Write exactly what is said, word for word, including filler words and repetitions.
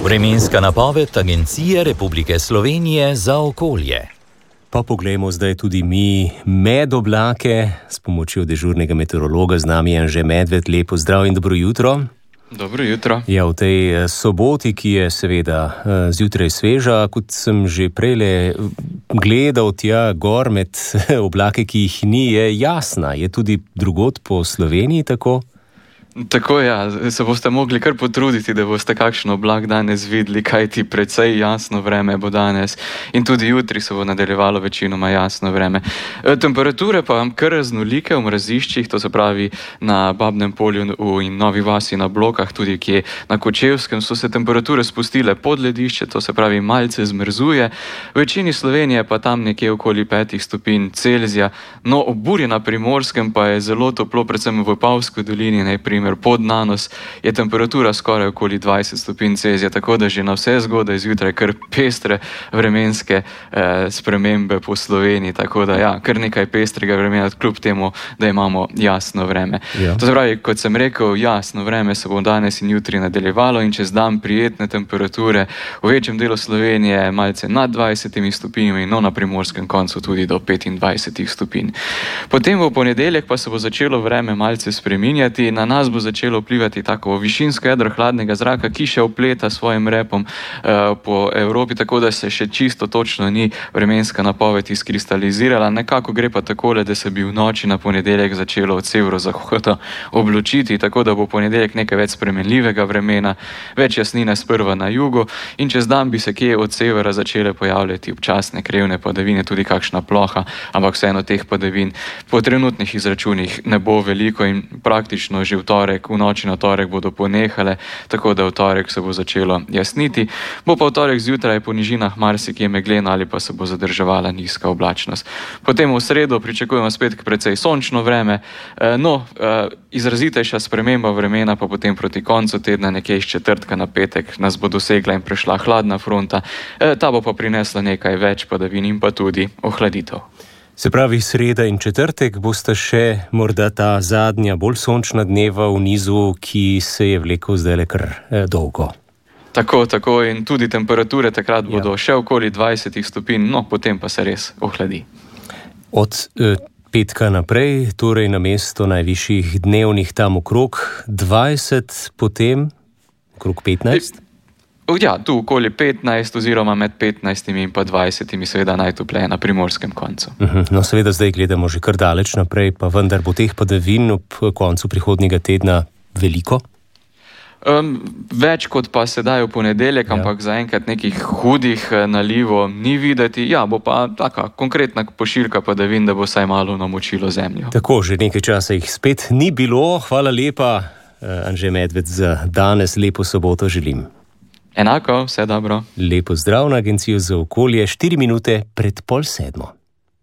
Vremenska napoved Agencije Republike Slovenije za okolje. Pa poglejmo zdaj tudi mi med oblake s pomočjo dežurnega meteorologa. Z nami je Anže Medved. Lepo zdrav in dobro jutro. Dobro jutro. Ja, v tej soboti, ki je seveda zjutraj sveža, kot sem že prejle gledal tja gor med oblake, ki jih ni, je jasna. Je tudi drugod po Sloveniji tako? Tako ja, se boste mogli kar potruditi, da boste kakšen oblak danes videli, kajti precej jasno vreme bo danes in tudi jutri se bo nadaljevalo večinoma jasno vreme. Temperature pa vam kar raznolike v mraziščih, to se pravi na Babnem polju in Novi vasi na Blokah, tudi kje na Kočevskem so se temperature spustile pod ledišče, to se pravi malce zmrzuje. V večini Slovenije pa tam nekje okoli petih stopinj Celzija, no ob burji na Primorskem pa je zelo toplo, predvsem v Vipavski dolini, najprej pod Nanos je temperatura skoraj okoli dvajset stopinj Celzija, tako da že na vse zgodaj zjutraj kar pestre vremenske eh, spremembe po Sloveniji, tako da ja, kar nekaj pestrega vremena, kljub temu, da imamo jasno vreme. Ja. To se pravi, kot sem rekel, jasno vreme se bo danes in jutri nadaljevalo in čez dan prijetne temperature v večjem delu Slovenije malce nad dvajsetimi stopinjami, no na primorskem koncu tudi do petindvajsetih stopinj. Potem v ponedeljek pa se bo začelo vreme malce spreminjati, na nas bo začelo vplivati tako višinsko jedro hladnega zraka, ki še opleta svojim repom uh, po Evropi, tako da se še čisto točno ni vremenska napoved izkristalizirala. Nekako gre pa takole, da se bi v noči na ponedeljek začelo od severozahoda obločiti, tako da bo ponedeljek nekaj več spremenljivega vremena, več jasnine sprva na jugu in čez dan bi se kje od severa začele pojavljati občasne krevne padavine, tudi kakšna ploha, ampak vseeno teh padavin po trenutnih izračunih ne bo veliko in praktično že v torek, v noči na torek bodo ponehale, tako da v torek se bo začelo jasniti. Bo pa v torek zjutraj po nižinah marsikje megleno ali pa se bo zadrževala nizka oblačnost. Potem v sredo pričakujemo spet precej sončno vreme, no, izrazitejša sprememba vremena pa potem proti koncu tedna, nekje iz četrtka na petek, nas bo dosegla in prešla hladna fronta, ta bo pa prinesla nekaj več padavin in pa tudi ohladitev. Se pravi, sreda in četrtek bosta še morda ta zadnja, bolj sončna dneva v nizu, ki se je vlekel zdajle kar eh, dolgo. Tako, tako in tudi temperature takrat bodo ja. še okoli dvajsetih stopinj, no potem pa se res ohladi. Od eh, petka naprej, torej na mesto najvišjih dnevnih tam okrog dvajset, potem okrog petnajst? Ja, tu okoli petnajst oziroma med petnajstimi in pa dvajsetimi, seveda najtopleje na primorskem koncu. Uh-huh. No, seveda zdaj gledamo že kar daleč naprej, pa vendar bo teh padavin ob koncu prihodnjega tedna veliko? Um, več kot pa sedaj v ponedeljek, ja. ampak zaenkrat nekih hudih nalivov ni videti. Ja, bo pa taka konkretna pošiljka padavin, da bo vsaj malo namočilo zemljo. Tako, že nekaj časa jih spet ni bilo. Hvala lepa, Anže Medved, za danes. Lepo soboto želim. Enako, vse dobro. Lepo zdrav na Agencijo za okolje, štiri minute pred pol sedmo.